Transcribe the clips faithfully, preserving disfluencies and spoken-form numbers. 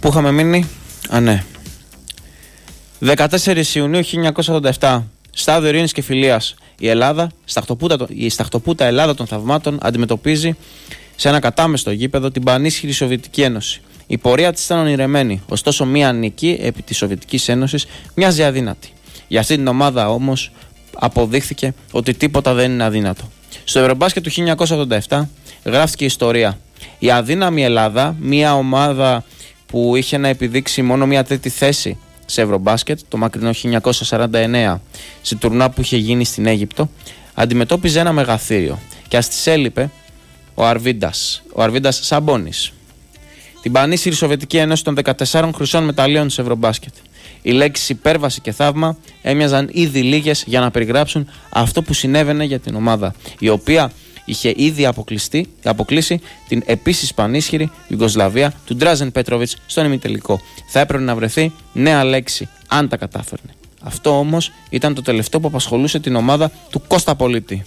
Πού είχαμε μείνει? Α, ναι. δεκατέσσερις Ιουνίου χίλια εννιακόσια ογδόντα επτά. Στάδιο Ειρήνης και Φιλίας. Η Ελλάδα, σταχτοπούτα, η σταχτοπούτα Ελλάδα των θαυμάτων, αντιμετωπίζει σε ένα κατάμεστο γήπεδο την πανίσχυρη Σοβιετική Ένωση. Η πορεία της ήταν ονειρεμένη, ωστόσο μία νίκη επί της Σοβιετικής Ένωσης μοιάζει αδύνατη. Για αυτή την ομάδα όμως αποδείχθηκε ότι τίποτα δεν είναι αδύνατο. Στο Ευρωμπάσκετ του χίλια εννιακόσια ογδόντα επτά γράφτηκε η ιστορία. Η αδύναμη Ελλάδα, μία ομάδα που είχε να επιδείξει μόνο μία τρίτη θέση σε Ευρωμπάσκετ, το μακρινό χίλια εννιακόσια σαράντα εννέα, σε τουρνουά που είχε γίνει στην Αίγυπτο, αντιμετώπιζε ένα μεγαθύριο. Και ας της έλειπε ο Αρβίντας, ο Αρβίντας Σαμπόνης. Την πανίσχυρη Σοβιετική Ένωση των δεκατεσσάρων χρυσών μεταλλίων σε Ευρωμπάσκετ. Οι λέξεις υπέρβαση και θαύμα έμοιαζαν ήδη λίγες για να περιγράψουν αυτό που συνέβαινε για την ομάδα, η οποία είχε ήδη αποκλείσει την επίσης πανίσχυρη Ιουγκοσλαβία του Ντράζεν Πέτροβιτς στον ημιτελικό. Θα έπρεπε να βρεθεί νέα λέξη, αν τα κατάφερνε. Αυτό όμως ήταν το τελευταίο που απασχολούσε την ομάδα του Κώστα Πολίτη.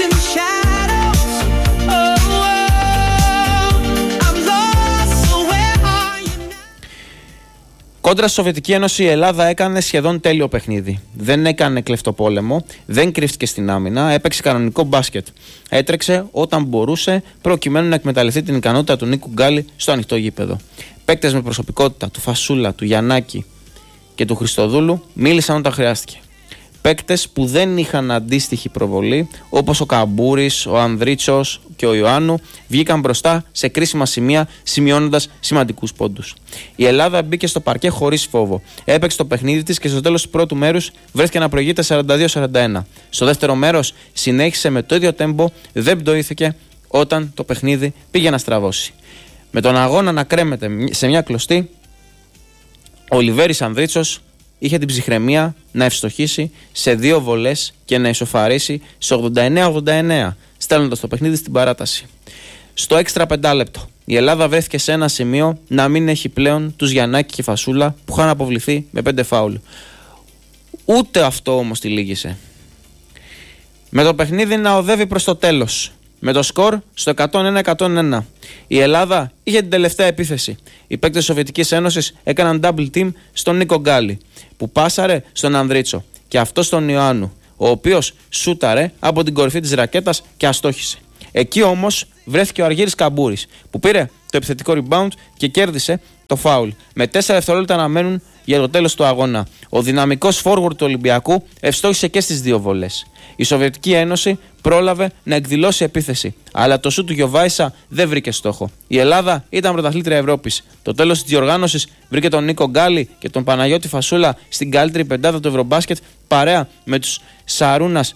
Κόντρα στη Σοβιετική Ένωση η Ελλάδα έκανε σχεδόν τέλειο παιχνίδι. Δεν έκανε κλεφτοπόλεμο, δεν κρύφτηκε στην άμυνα, έπαιξε κανονικό μπάσκετ. Έτρεξε όταν μπορούσε προκειμένου να εκμεταλλευτεί την ικανότητα του Νίκου Γκάλη στο ανοιχτό γήπεδο. Παίκτες με προσωπικότητα του Φασούλα, του Γιαννάκη και του Χριστοδούλου μίλησαν όταν χρειάστηκε. Παίκτες που δεν είχαν αντίστοιχη προβολή, όπως ο Καμπούρης, ο Ανδρίτσος και ο Ιωάννου, βγήκαν μπροστά σε κρίσιμα σημεία, σημειώνοντας σημαντικούς πόντους. Η Ελλάδα μπήκε στο παρκέ χωρίς φόβο. Έπαιξε το παιχνίδι της και στο τέλος του πρώτου μέρους βρέθηκε να προηγείται σαράντα δύο σαράντα ένα. Στο δεύτερο μέρος συνέχισε με το ίδιο τέμπο, δεν πτωήθηκε όταν το παιχνίδι πήγε να στραβώσει. Με τον αγώνα να κρέμεται σε μια κλωστή, ο Λιβέρης Ανδρίτσος είχε την ψυχραιμία να ευστοχίσει σε δύο βολές και να ισοφαρίσει σε ογδόντα εννέα ογδόντα εννέα, στέλνοντας το παιχνίδι στην παράταση. Στο έξτρα πεντάλεπτο, η Ελλάδα βρέθηκε σε ένα σημείο να μην έχει πλέον τους Γιαννάκη και Φασούλα που είχαν αποβληθεί με πέντε φάουλ. Ούτε αυτό όμως τη λύγησε. Με το παιχνίδι να οδεύει προς το τέλος, με το σκορ στο εκατόν ένα εκατόν ένα. Η Ελλάδα είχε την τελευταία επίθεση. Οι παίκτες της Σοβιετικής Ένωσης έκαναν double team στον Νίκο Γκάλη, που πάσαρε στον Ανδρίτσο και αυτό στον Ιωάννου, ο οποίος σούταρε από την κορυφή της ρακέτας και αστόχησε. Εκεί όμως βρέθηκε ο Αργύρης Καμπούρης, που πήρε το επιθετικό rebound και κέρδισε το φάουλ. Με τέσσερα δευτερόλεπτα να μένουν για το τέλος του αγώνα. Ο δυναμικός forward του Ολυμπιακού ευστόχησε και στις δύο βολές. Η Σοβιετική Ένωση πρόλαβε να εκδηλώσει επίθεση, αλλά το σουτ του Γιοβάησα δεν βρήκε στόχο. Η Ελλάδα ήταν πρωταθλήτρια Ευρώπης. Το τέλος της διοργάνωσης βρήκε τον Νίκο Γκάλη και τον Παναγιώτη Φασούλα στην καλύτερη πεντάδα του Ευρωμπάσκετ, παρέα με τους Σαρούνας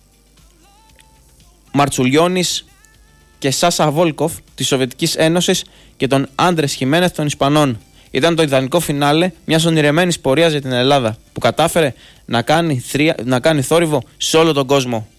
Μαρτσουλιώνης και Σάσα Βόλκοφ της Σοβιετικής Ένωσης και τον Άντρες Χιμένεθ των Ισπανών. Ήταν το ιδανικό φινάλε μιας ονειρεμένης πορείας για την Ελλάδα, που κατάφερε να κάνει, θρία, να κάνει θόρυβο σε όλο τον κόσμο.